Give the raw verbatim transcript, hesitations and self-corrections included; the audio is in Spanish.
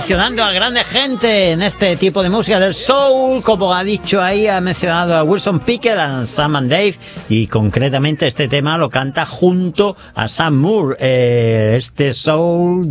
mencionando a grande gente en este tipo de música del soul, como ha dicho ahí, ha mencionado a Wilson Pickett, a Sam and Dave, y concretamente este tema lo canta junto a Sam Moore, eh, este soul